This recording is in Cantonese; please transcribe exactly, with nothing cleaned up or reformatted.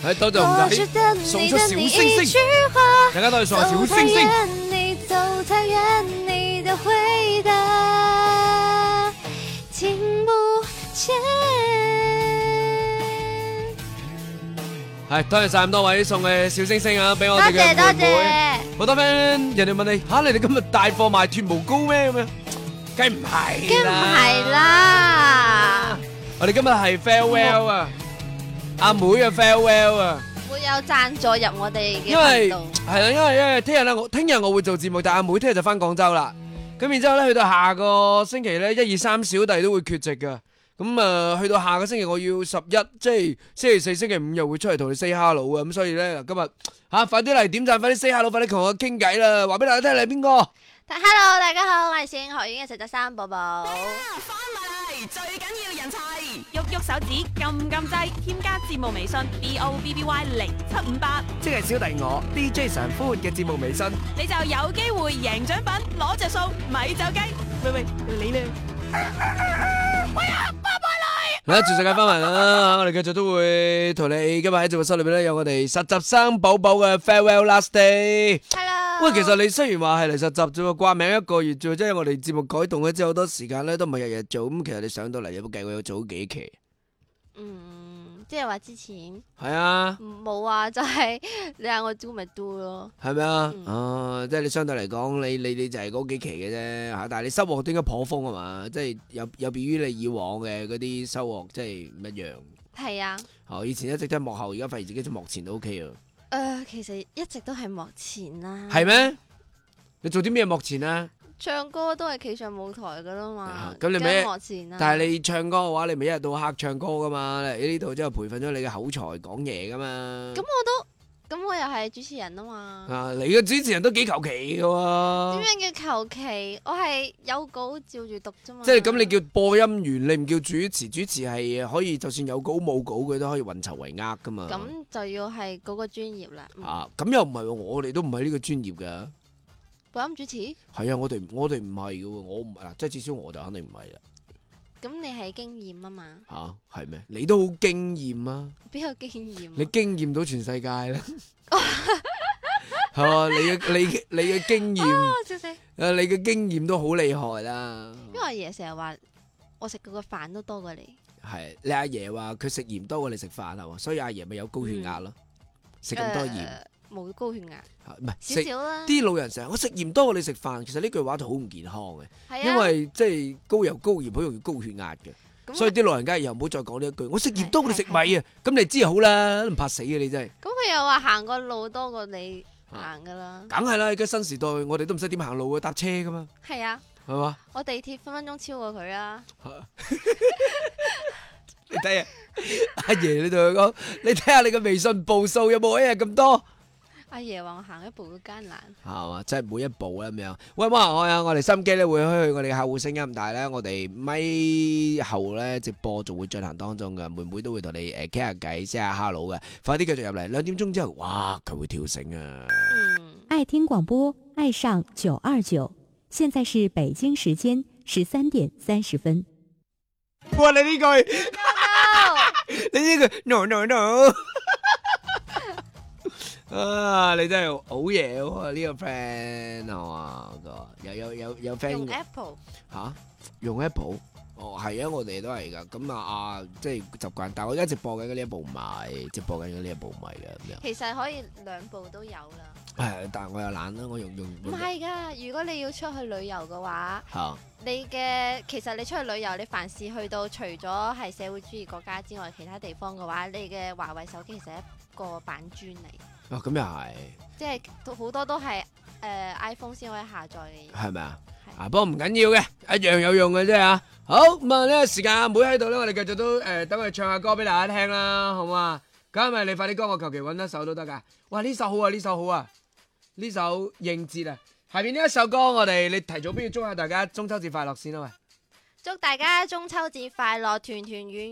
係多謝紅仔送出小星星，大家都係送下小星星。 你走太遠，你的回答聽不見。 係多謝晒咁多位送嘅小星星啊，俾我哋嘅妹妹。 多謝多謝。 好多 friend，人哋問你吓，你哋今日帶貨賣脱毛膏咩咁樣？梗唔係， 梗唔係啦。 我哋今日係 farewell 啊，阿妹嘅 farewell 啊。 會有贊助入我哋嘅因為頻道。 係啦，因為因為聽日咧，我聽日我會做節目，但係阿妹聽日就翻廣州啦。咁然之後咧，去到下個星期咧，一二三小弟都會缺席噶。咁啊，去到下個星期我要十一，即係星期四、星期五又會出嚟同你 say hello 啊。咁所以咧，今日吓快啲嚟點讚，快啲 say hello，快啲同我傾偈啦。話俾大家聽你係邊個 ？Hello， 大家好，我係攝影學院嘅實習生寶寶。 翻嚟最緊要人齊，喐喐手指，撳撳掣，添加節目微信 B O B B Y 零七五八， 即係小弟我 D J 常歡嘅節目微信， 你就有機會贏獎品，攞着數，咪走雞。喂喂，你咧？喂啊，拜拜啦！ 嗱，全世界翻嚟啦，我哋繼續都會同你今日喺直播室裏邊咧有我哋實習生寶寶嘅 farewell last day。 Hello。 喂，其實你雖然話係嚟實習啫喎，掛名一個月啫，即係我哋節目改動咗之後，好多時間咧都唔係日日做，咁其實你上到嚟有冇計過要做幾期？ 嗯，即係話之前係啊， 冇啊，就係你嗌我 do 咪 do 咯。 係咪啊？ 嗯啊，即係你相對嚟講，你你你就係嗰幾期嘅啫嚇，但係你收穫都應該頗豐啊嘛，即係有有別於你以往嘅嗰啲收穫，即係唔一樣。 係啊。 哦，以前一直都係幕後，而家發現自己喺幕前都 OK 啊。 誒、呃，其實一直都係幕前啦。 係咩？你做啲咩幕前啊？ 唱歌都係企上舞台噶啦嘛。 咁、啊、你咪幕前啦。 但係你唱歌嘅話，你咪一日到黑唱歌噶嘛？你呢度之後培訓咗你嘅口才講嘢噶嘛？ 咁我都，咁我又係主持人啊嘛。 啊，你嘅主持人都幾求其嘅喎。 點樣叫求其？我係有稿照住讀啫嘛。 即係咁，你叫播音員，你唔叫主持。主持係可以，就算有稿冇稿，佢都可以運籌帷幄噶嘛。 咁就要係嗰個專業啦。 啊，咁又唔係喎，我哋都唔係呢個專業噶。 播音主持？ 係啊，我哋我哋唔係嘅喎，我唔嗱，即係至少我就肯定唔係啦。 咁你係經驗啊嘛？ 吓，係咩？你都好經驗啊！ 邊有經驗？ 你經驗到全世界啦，係嘛？你嘅你嘅你嘅經驗，誒，你嘅經驗都好厲害啦。 因為阿爺成日話我食嗰個飯都多過你。 係你阿爺話佢食鹽多過你食飯係嘛？所以阿爺咪有高血壓咯，食咁多鹽。 冇高血壓， 唔係少少啦。 啲老人成日我食鹽多過你食飯，其實呢句話就好唔健康嘅， 係啊， 因為即係高油高鹽好容易高血壓嘅，所以啲老人家以後唔好再講呢一句。我食鹽多過你食米啊，咁你知就好啦，都唔怕死嘅你真係。 咁佢又話行個路多過你行噶啦， 梗係啦，而家新時代我哋都唔使點行路啊，搭車噶嘛。 係啊， 係嘛？ 我地鐵分分鐘超過佢啊！ 你睇下阿爺，你同佢講，你睇下你嘅微信步數有冇一日咁多？ 阿爺話我行一步都艱難， 係嘛，即係每一步啦咁樣。喂，冇人愛啊！我哋心機咧會開去我哋嘅客戶聲音，但係咧我哋咪後咧直播仲會進行當中嘅，妹妹都會同你誒傾下偈，say 下 hello 嘅。快啲繼續入嚟，兩點鐘之後，哇，佢會跳繩啊！ 嗯， 愛聽廣播，愛上九二九，現在是北京時間十三點三十分。 哇！你呢句，你呢句 no no no。啊！你真係好嘢喎，呢個 friend 係嘛？有有有有 friend 用 Apple 吓，用 Apple 哦，係啊，我哋都係噶。咁啊啊，即係習慣。但係我而家直播緊嘅呢一部唔係，直播緊嘅呢一部唔係嘅咁樣。 其實可以兩部都有啦。 係，但係我又懶啦，我用用唔係㗎，如果你要出去旅遊嘅話， 嚇你嘅其實你出去旅遊，你凡事去到除咗係社會主義國家之外，其他地方嘅話，你嘅華為手機其實係一個板磚嚟。 哦，咁又係， 即係好多都係誒、呃、iPhone 先可以下載嘅嘢， 係咪啊？ 係啊，不過唔緊要嘅，一樣有用嘅啫嚇。好咁啊，呢個時間阿妹喺度咧，我哋繼續都誒等佢唱下歌俾大家聽啦，好嘛？咁咪你快啲歌，我求其揾一首都得㗎。哇，呢首好啊，呢首好啊，呢首應節啊！下邊呢一首歌，我哋你提早不如祝下大家中秋節快樂先啦，喂！ 祝大家中秋節快樂，團團圓圓。